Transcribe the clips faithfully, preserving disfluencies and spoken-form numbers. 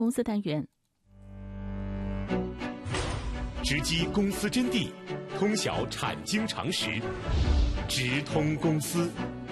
公司单元， 直击公司真谛，通晓产经常识，直通公司。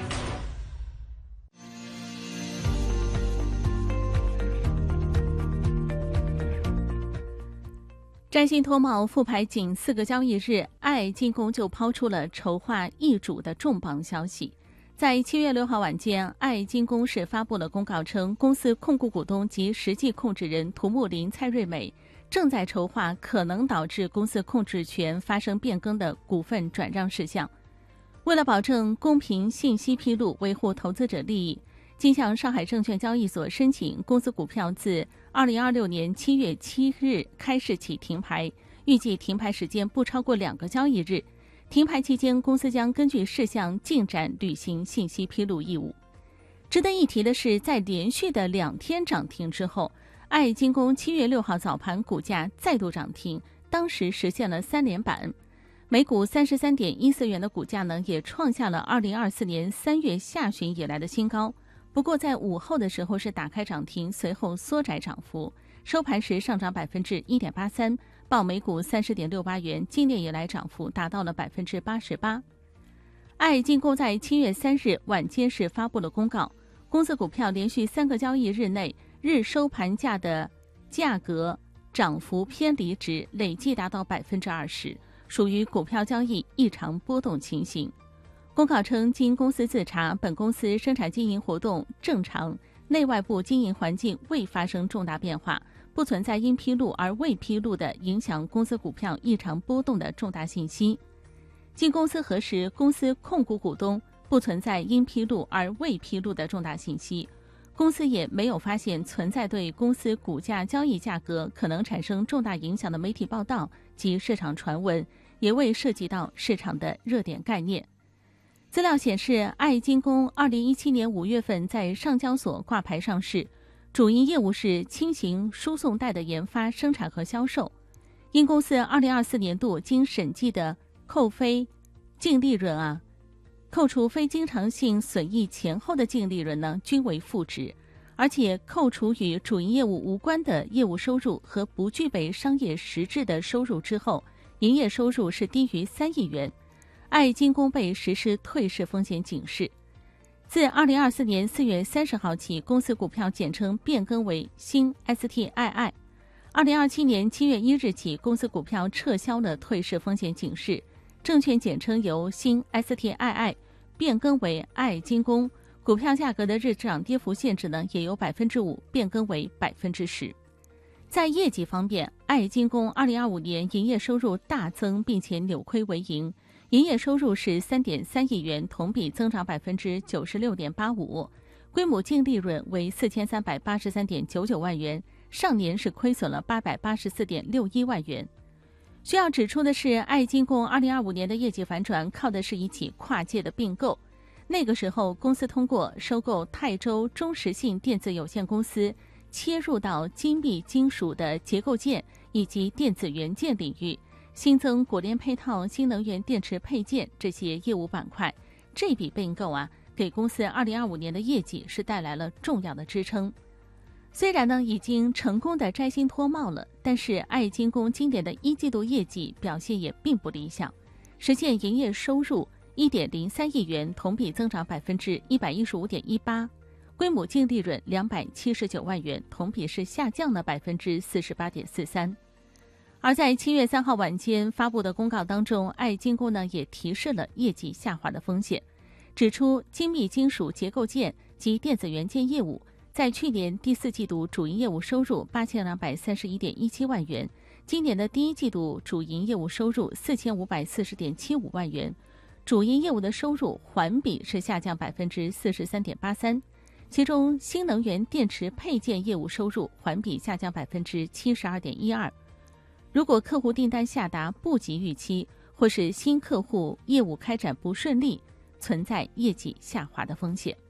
摘星脱帽复牌仅四个交易日，爱进攻就抛出了筹划易主的重磅消息。在七月六号晚间，爱精工是发布了公告称，公司控股股东及实际控制人涂木林、蔡瑞美正在筹划可能导致公司控制权发生变更的股份转让事项。为了保证公平信息披露，维护投资者利益，经向上海证券交易所申请公司股票自二零二六年七月七日开市起停牌，预计停牌时间不超过两个交易日。停牌期间，公司将根据事项进展履行信息披露义务。值得一提的是，在连续的两天涨停之后，爱精工七月六号早盘股价再度涨停，当时实现了三连板，每股三十三点一四元的股价呢，也创下了二零二四年三月下旬以来的新高。不过在午后的时候是打开涨停，随后缩窄涨幅，收盘时上涨百分之一点八三，报每股三十点六八元，今年以来涨幅达到了百分之八十八。爱精工在七月三日晚间是发布了公告，公司股票连续三个交易日内日收盘价的价格涨幅偏离值累计达到百分之二十，属于股票交易异常波动情形。公告称，经公司自查，本公司生产经营活动正常，内外部经营环境未发生重大变化，不存在因披露而未披露的影响公司股票异常波动的重大信息。经公司核实，公司控股股东不存在因披露而未披露的重大信息，公司也没有发现存在对公司股价交易价格可能产生重大影响的媒体报道及市场传闻，也未涉及到市场的热点概念。资料显示，爱精工二零一七年五月份在上交所挂牌上市，主营业务是轻型输送带的研发、生产和销售。因公司二零二四年度经审计的扣非净利润啊，扣除非经常性损益前后的净利润呢，均为负值，而且扣除与主营业务无关的业务收入和不具备商业实质的收入之后，营业收入是低于三亿元。爱精工被实施退市风险警示。自二零二四年四月三十号起，公司股票简称变更为新 S T I I。二零二七年七月一日起，公司股票撤销了退市风险警示，证券简称由新 S T I I 变更为爱精工，股票价格的日涨跌幅限制呢，也由百分之五变更为百分之十。在业绩方面，爱精工二零二五年营业收入大增，并且扭亏为盈。营业收入是 三点三亿元，同比增长 百分之九十六点八五， 规模净利润为 四千三百八十三点九九万元，上年是亏损了 八百八十四点六一万元。需要指出的是，爱精工二零二五年的业绩反转靠的是一起跨界的并购。那个时候，公司通过收购泰州中实信电子有限公司，切入到精密金属的结构件以及电子元件领域，新增果联配套、新能源电池配件这些业务板块。这笔并购啊，给公司二零二五年的业绩是带来了重要的支撑。虽然呢已经成功的摘星脱帽了，但是爱精工今年的一季度业绩表现也并不理想，实现营业收入 一点零三亿元，同比增长 百分之一百一十五点一八， 规模净利润两百七十九万元，同比是下降了 百分之四十八点四三。而在七月三号晚间发布的公告当中，爱精工呢也提示了业绩下滑的风险，指出精密金属结构件及电子元件业务在去年第四季度主营业务收入八千两百三十一点一七万元，今年的第一季度主营业务收入四千五百四十点七五万元，主营业务的收入环比是下降 百分之四十三点八三， 其中新能源电池配件业务收入环比下降 百分之七十二点一二。如果客户订单下达不及预期，或是新客户业务开展不顺利，存在业绩下滑的风险。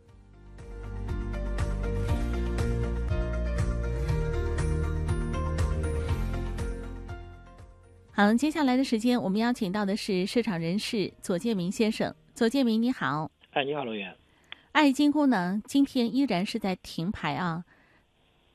好，接下来的时间我们邀请到的是市场人士左建明先生。左建明你好。 哎，你好，罗源。 爱精工呢今天依然是在停牌啊，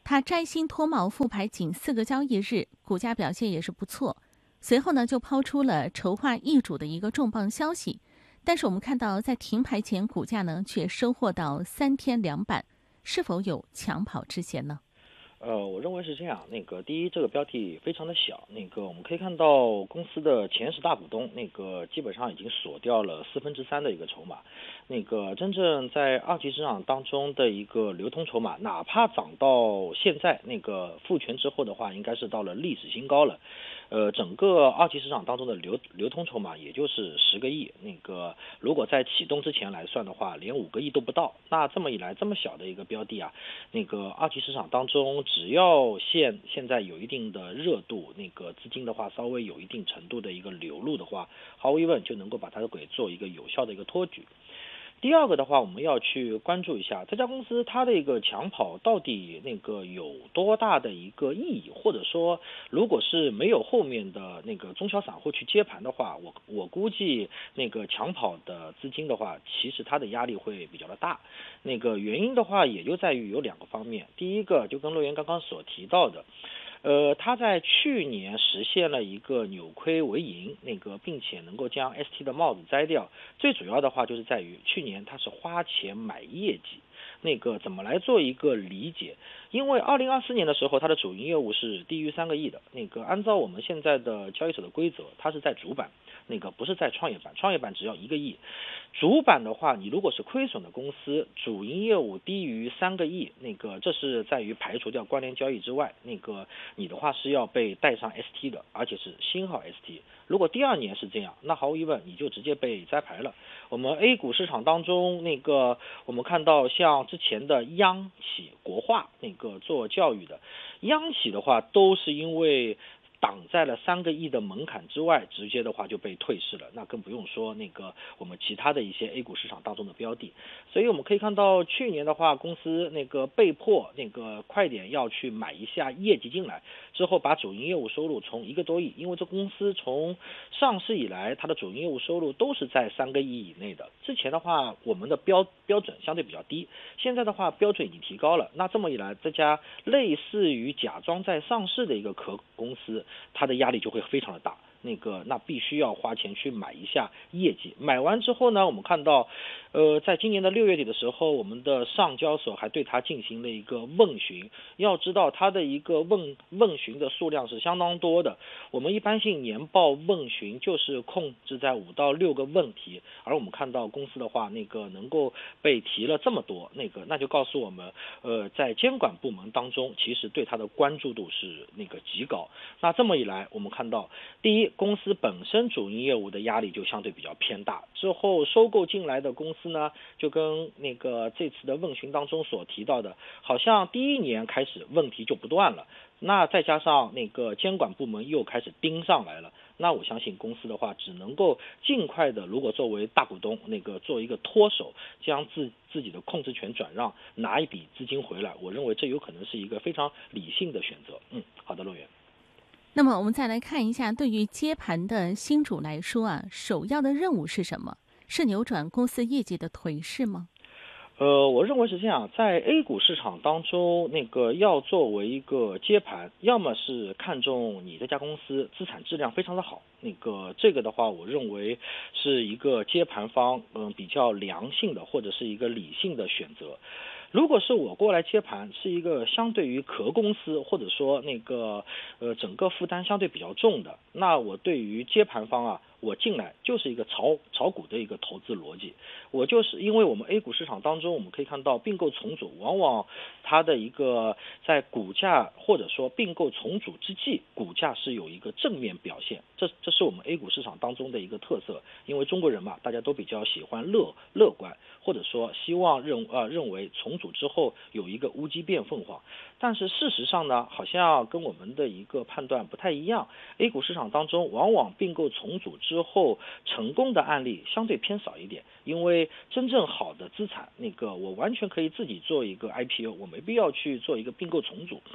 它摘星脱帽复牌仅四个交易日，股价表现也是不错。随后呢，就抛出了筹划易主的一个重磅消息。但是我们看到，在停牌前，股价呢却收获到三天两板，是否有抢跑之嫌呢？ 呃，我认为是这样。那个第一，这个标的非常的小。那个我们可以看到，公司的前十大股东，那个基本上已经锁掉了四分之三的一个筹码。那个真正在二级市场当中的一个流通筹码，哪怕涨到现在那个复权之后的话，应该是到了历史新高了。呃，整个二级市场当中的流流通筹码也就是十个亿。那个如果在启动之前来算的话，连五个亿都不到。那这么一来，这么小的一个标的啊，那个二级市场当中，只要现现在有一定的热度，那个资金的话稍微有一定程度的一个流入的话，毫无疑问就能够把它给做一个有效的一个托举。第二个的话，我们要去关注一下这家公司它的一个抢跑到底那个有多大的一个意义，或者说如果是没有后面的那个中小散户去接盘的话，我我估计那个抢跑的资金的话，其实它的压力会比较的大。那个原因的话，也就在于有两个方面。第一个就跟乐园刚刚所提到的。呃，他在去年实现了一个扭亏为盈，那个并且能够将 S T 的帽子摘掉。最主要的话就是在于去年他是花钱买业绩，那个怎么来做一个理解？因为二零二四年的时候，它的主营业务是低于三个亿的。那个按照我们现在的交易所的规则，它是在主板，那个不是在创业板，创业板只要一个亿。主板的话，你如果是亏损的公司，主营业务低于三个亿，那个这是在于排除掉关联交易之外，那个你的话是要被带上 S T 的，而且是星号 S T。如果第二年是这样，那毫无疑问你就直接被摘牌了。我们 A 股市场当中，那个我们看到像之前的央企、国化那个做教育的，央企的话都是因为挡在了三个亿的门槛之外，直接的话就被退市了，那更不用说那个我们其他的一些 A 股市场当中的标的。所以我们可以看到去年的话，公司那个被迫那个快点要去买一下业绩进来，之后把主营业务收入从一个多亿，因为这公司从上市以来，它的主营业务收入都是在三个亿以内的。之前的话，我们的标标准相对比较低，现在的话标准已经提高了。那这么一来，这家类似于假装在上市的一个壳公司，它的压力就会非常的大。那个那必须要花钱去买一下业绩，买完之后呢，我们看到呃，在今年的六月底的时候，我们的上交所还对它进行了一个问询。要知道它的一个问问询的数量是相当多的，我们一般性年报问询就是控制在五到六个问题，而我们看到公司的话，那个能够被提了这么多，那个那就告诉我们，呃，在监管部门当中，其实对它的关注度是那个极高。那这么一来，我们看到，第一，公司本身主营业务的压力就相对比较偏大，之后收购进来的公司呢，就跟那个这次的问询当中所提到的，好像第一年开始问题就不断了，那再加上那个监管部门又开始盯上来了，那我相信公司的话只能够尽快的，如果作为大股东那个做一个脱手，将自自己的控制权转让，拿一笔资金回来，我认为这有可能是一个非常理性的选择。嗯，好的，乐园。 那么我们再来看一下，对于接盘的新主来说啊，首要的任务是什么？是扭转公司业绩的颓势吗？ 呃，我认为是这样，在 A 股市场当中，那个要作为一个接盘，要么是看中你这家公司资产质量非常的好，那个这个的话，我认为是一个接盘方嗯比较良性的或者是一个理性的选择。如果是我过来接盘，是一个相对于壳公司或者说那个呃整个负担相对比较重的，那我对于接盘方啊，我进来就是一个炒炒股的一个投资逻辑。我就是因为我们 A 股市场当中，我们可以看到并购重组往往它的一个在股价或者说并购重组之际，股价是有一个正面表现，这这是我们 A 股市场当中的一个特色。因为中国人嘛，大家都比较喜欢乐乐观，或者说希望认呃认为重组之后有一个乌鸡变凤凰。但是事实上呢，好像跟我们的一个判断不太一样。A 股市场当中，往往并购重组之后成功的案例相对偏少一点，因为真正好的资产，那个我完全可以自己做一个 I P O， 我没必要去做一个并购重组。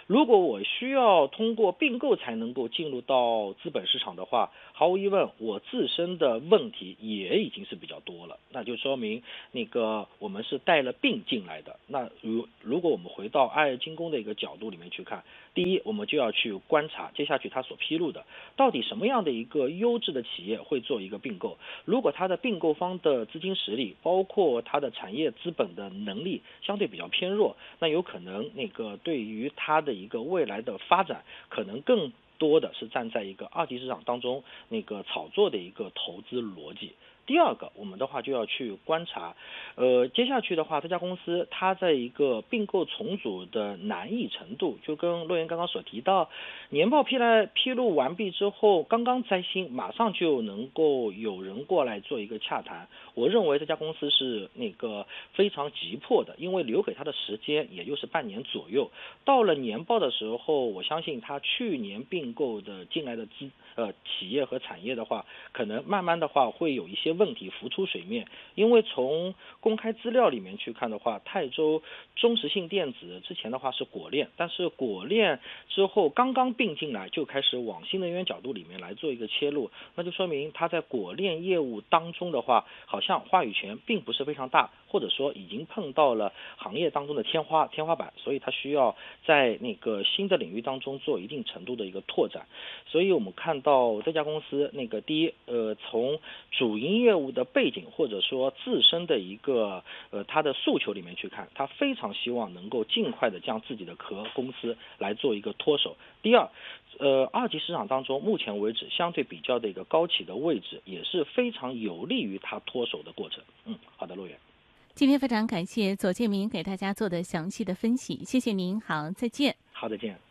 如果我需要通过并购才能够进入到资本市场的话，毫无疑问，我自身的问题也已经是比较多了，那就说明那个我们是带了病进来的。那如如果我们回到爱精工的一个角度里面去看，第一，我们就要去观察接下去他所披露的到底什么样的一个优质的企业会做一个并购。如果他的并购方的资金实力，包括他的产业资本的能力相对比较偏弱，那有可能那个对于他的一个未来的发展，可能更多的是站在一个二级市场当中那个炒作的一个投资逻辑。第二个，我们的话就要去观察，呃，接下去的话，这家公司它在一个并购重组的难易程度，就跟洛言刚刚所提到，年报批来披露完毕之后，刚刚摘星，马上就能够有人过来做一个洽谈。我认为这家公司是那个非常急迫的，因为留给他的时间也就是半年左右。到了年报的时候，我相信他去年并购的进来的资呃企业和产业的话，可能慢慢的话会有一些问题浮出水面。因为从公开资料里面去看的话，泰州中实性电子之前的话是果链，但是果链之后刚刚并进来就开始往新能源角度里面来做一个切入，那就说明他在果链业务当中的话，好像话语权并不是非常大，或者说已经碰到了行业当中的天花天花板，所以他需要在那个新的领域当中做一定程度的一个拓展。所以我们看到这家公司那个第一，呃，从主营业务的背景或者说自身的一个呃它的诉求里面去看，他非常希望能够尽快的将自己的壳公司来做一个脱手。第二，呃，二级市场当中目前为止相对比较的一个高企的位置，也是非常有利于他脱手的过程。嗯，好的，陆远。 今天非常感谢左建明给大家做的详细的分析，谢谢您，好，再见。 好，再见。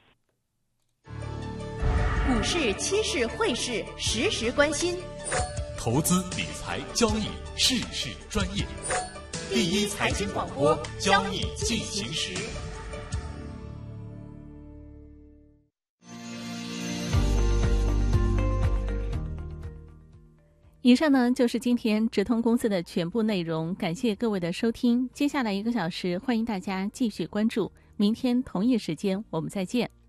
股市、期市、汇市，时时关心。 投资理财交易，事事专业。第一财经广播，交易进行时。 以上呢就是今天直通公司的全部内容，感谢各位的收听。接下来一个小时，欢迎大家继续关注，明天同一时间我们再见。